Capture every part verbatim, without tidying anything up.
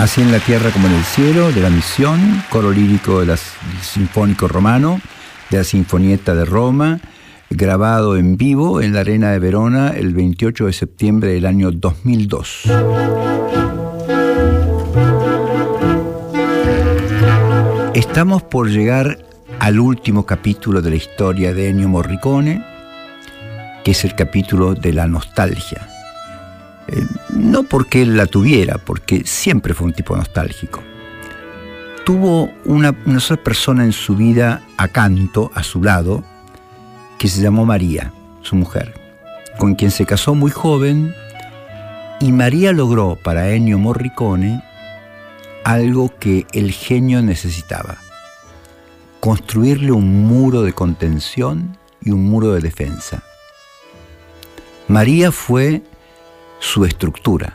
Así en la tierra como en el cielo, de la Misión, coro lírico del Sinfónico Romano, de la Sinfonietta de Roma, grabado en vivo en la Arena de Verona el veintiocho de septiembre del año dos mil dos. Estamos por llegar al último capítulo de la historia de Ennio Morricone, que es el capítulo de la nostalgia. Eh, no porque él la tuviera, porque siempre fue un tipo nostálgico. Tuvo una, una sola persona en su vida a canto, a su lado, que se llamó María, su mujer, con quien se casó muy joven, y María logró para Ennio Morricone algo que el genio necesitaba: construirle un muro de contención y un muro de defensa. María fue su estructura.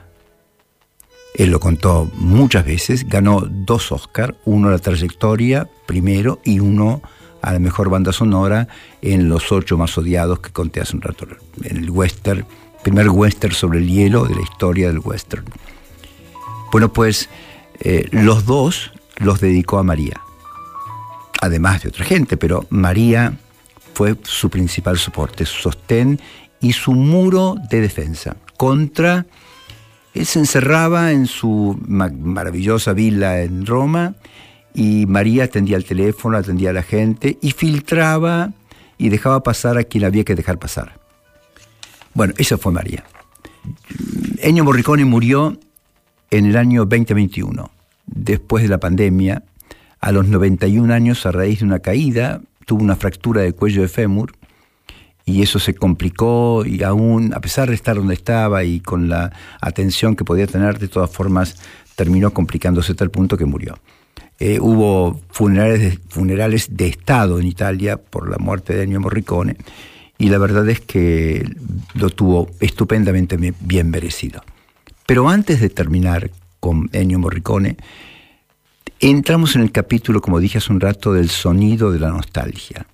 Él lo contó muchas veces, ganó dos Oscar, uno a la trayectoria primero y uno a la mejor banda sonora en Los ocho más odiados que conté hace un rato, en el western, primer western sobre el hielo de la historia del western. Bueno, pues eh, los dos los dedicó a María, además de otra gente, pero María fue su principal soporte, su sostén y su muro de defensa contra... Él se encerraba en su ma- maravillosa villa en Roma y María atendía el teléfono, atendía a la gente y filtraba y dejaba pasar a quien había que dejar pasar. Bueno, esa fue María. Ennio Morricone murió en el año veinte veintiuno, después de la pandemia, a los noventa y un años, a raíz de una caída. Tuvo una fractura de cuello de fémur y eso se complicó, y aún, a pesar de estar donde estaba y con la atención que podía tener, de todas formas terminó complicándose a tal punto que murió. Eh, hubo funerales de, funerales de Estado en Italia por la muerte de Ennio Morricone, y la verdad es que lo tuvo estupendamente bien merecido. Pero antes de terminar con Ennio Morricone, entramos en el capítulo, como dije hace un rato, del sonido de la nostalgia.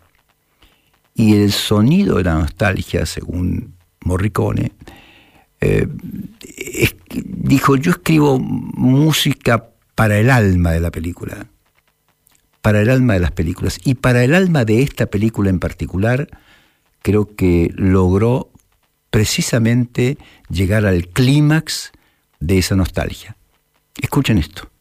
Y el sonido de la nostalgia, según Morricone, eh, es, dijo: yo escribo música para el alma de la película, para el alma de las películas, y para el alma de esta película en particular, creo que logró precisamente llegar al clímax de esa nostalgia. Escuchen esto.